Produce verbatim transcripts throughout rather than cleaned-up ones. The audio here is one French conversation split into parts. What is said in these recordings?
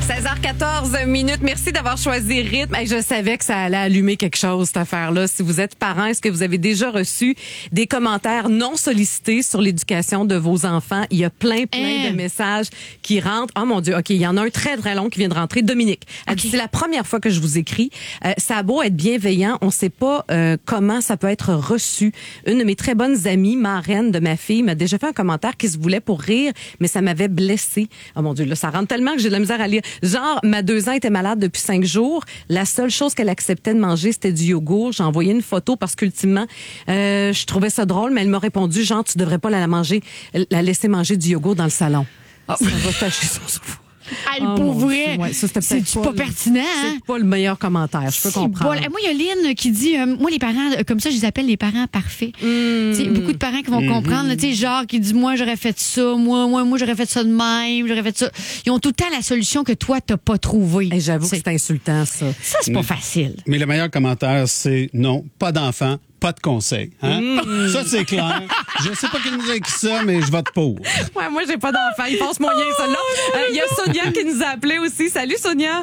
seize heures quatorze minutes. Merci d'avoir choisi Rythme. Hey, je savais que ça allait allumer quelque chose, cette affaire-là. Si vous êtes parent, est-ce que vous avez déjà reçu des commentaires non sollicités sur l'éducation de vos enfants? Il y a plein, plein Hein? de messages qui rentrent. Oh mon Dieu, OK, il y en a un très, très long qui vient de rentrer. Dominique, elle dit, OK. c'est la première fois que je vous écris. Euh, ça a beau être bienveillant, on ne sait pas euh, comment ça peut être reçu. Une de mes très bonnes amies, marraine de ma fille, m'a déjà fait un commentaire qui se voulait pour rire, mais ça m'avait blessée. Oh mon Dieu, là, ça rentre tellement que j'ai de la misère à lire. Genre, ma deux ans était malade depuis cinq jours. La seule chose qu'elle acceptait de manger, c'était du yogourt. J'ai envoyé une photo parce qu'ultimement, euh, je trouvais ça drôle, mais elle m'a répondu, genre, tu devrais pas la manger, la laisser manger du yogourt dans le salon. Ah, ça va tâcher son souffle. Hey, Oh, pour mon vrai, Dieu, ouais, ça, c'était peut-être c'est pas pas le- pertinent, hein? C'est pas le meilleur commentaire, je peux C'est comprendre. bol. Moi, il y a Lynn qui dit, euh, moi, les parents, euh, comme ça, je les appelle les parents parfaits. Mm. Tu sais, beaucoup de parents qui vont comprendre, là, tu sais, genre, qui disent, moi, j'aurais fait ça, moi, moi, moi, j'aurais fait ça de même, j'aurais fait ça. Ils ont tout le temps la solution que toi, t'as pas trouvée. Hey, j'avoue C'est- que c'est insultant, ça. Ça, c'est pas facile. Mais le meilleur commentaire, c'est non, pas d'enfant, pas de conseil. Hein? Ça, c'est clair. Je sais pas qui nous a écrit ça, mais je vote pour. Ouais, moi, j'ai pas d'enfant. Il passe moyen, ça, là. Euh, Il y a Sonia qui nous a appelé aussi. Salut, Sonia.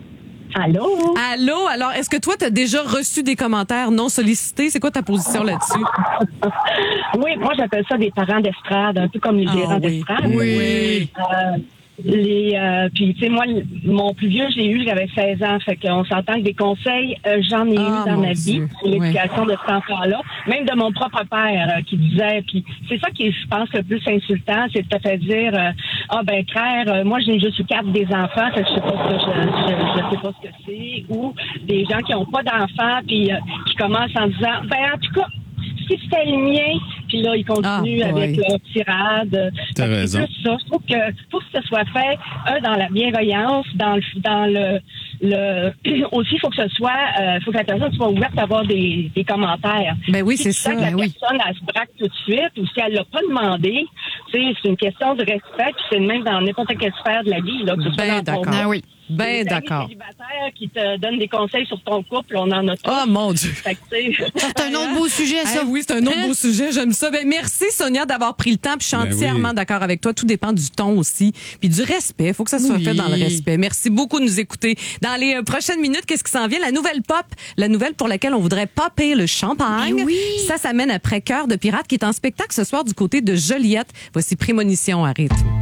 Allô? Allô? Alors, est-ce que toi, tu as déjà reçu des commentaires non sollicités? C'est quoi ta position là-dessus? Oui, moi j'appelle ça des parents d'estrade, un peu comme les Ah, gérants oui. d'estrade. Oui. Euh, les, euh, puis, tu sais, moi, le- mon plus vieux, j'ai eu, j'avais seize ans. Fait qu'on s'entend que des conseils, euh, j'en ai Ah, eu dans mon ma vie Dieu. sur l'éducation de cet enfant-là. Même de mon propre père euh, qui disait, puis c'est ça qui est, je pense, le plus insultant, c'est de te faire dire, euh, ah ben, frère, euh, moi, j'ai juste eu quatre des enfants, fait que je sais pas ce que je, je, je sais pas ce que c'est. Ou des gens qui ont pas d'enfants, puis euh, qui commencent en disant, ben, en tout cas, si c'était le mien, puis là, ils continuent Ah, avec ouais. leur tirade. T'as Fait que raison. c'est plus ça. Je trouve que faut que ce soit fait, un, dans la bienveillance, dans le, dans le, le aussi, il faut que ce soit, euh, faut que la personne soit ouverte à avoir des, des commentaires. Ben oui, Si c'est tu sens ça, que la ben oui. personne, elle se braque tout de suite, ou si elle l'a pas demandé, tu sais, c'est une question de respect, puis c'est le même dans n'importe quelle sphère de la vie, là, que ce soit Ben dans ton d'accord. Ah oui. Ben les amis d'accord. célibataires qui te donnent des conseils sur ton couple, on en a tous. Oh mon Dieu. Fait que, tu sais, C'est un autre beau sujet, ça. Eh oui, c'est un autre Hein? beau sujet, j'aime ça. Ben, merci Sonia d'avoir pris le temps, puis je suis Ben entièrement oui. d'accord avec toi. Tout dépend du ton aussi, puis du respect. Il faut que ça soit Oui. fait dans le respect. Merci beaucoup de nous écouter. Dans les euh, prochaines minutes, qu'est-ce qui s'en vient? La nouvelle pop, la nouvelle pour laquelle on voudrait popper le champagne. Ben oui. Ça s'amène après Cœur de pirate qui est en spectacle ce soir du côté de Joliette. Voici Prémonition à rythme.